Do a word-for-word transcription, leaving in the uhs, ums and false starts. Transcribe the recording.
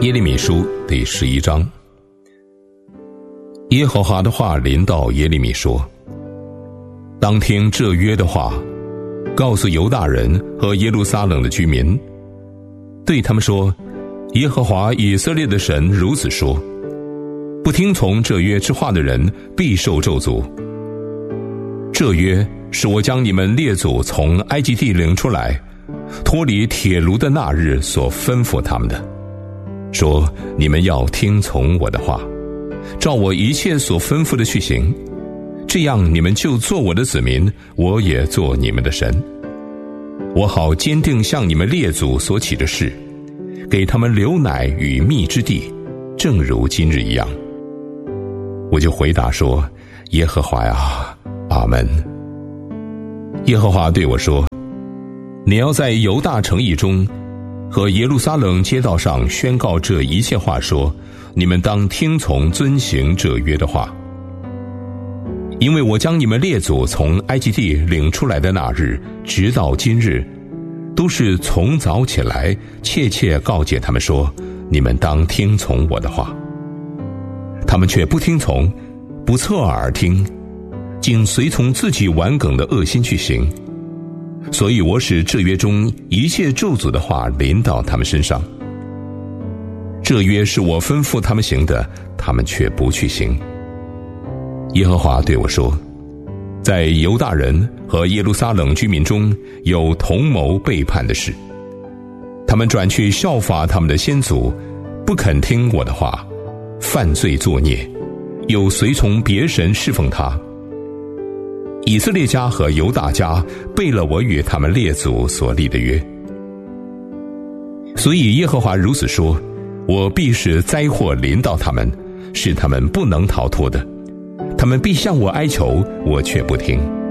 耶利米书第十一章。耶和华的话临到耶利米说：当听这约的话，告诉犹大人和耶路撒冷的居民，对他们说，耶和华以色列的神如此说，不听从这约之话的人必受咒诅。这约是我将你们列祖从埃及地领出来，脱离铁炉的那日所吩咐他们的，说你们要听从我的话，照我一切所吩咐的去行，这样你们就做我的子民，我也做你们的神。我好坚定向你们列祖所起的誓，给他们流奶与蜜之地，正如今日一样。我就回答说，耶和华啊，阿们。耶和华对我说，你要在犹大城邑中和耶路撒冷街道上宣告这一切话，说你们当听从遵行这约的话。因为我将你们列祖从埃及地领出来的那日直到今日，都是从早起来切切告诫他们说，你们当听从我的话。他们却不听从，不侧耳听，竟随从自己顽梗的恶心去行。所以我使这约中一切咒诅的话临到他们身上。这约是我吩咐他们行的，他们却不去行。耶和华对我说，在犹大人和耶路撒冷居民中有同谋背叛的事，他们转去效法他们的先祖，不肯听我的话，犯罪作孽，又随从别神侍奉他。以色列家和犹大家背了我与他们列祖所立的约。所以耶和华如此说，我必使灾祸临到他们，是他们不能逃脱的。他们必向我哀求，我却不听。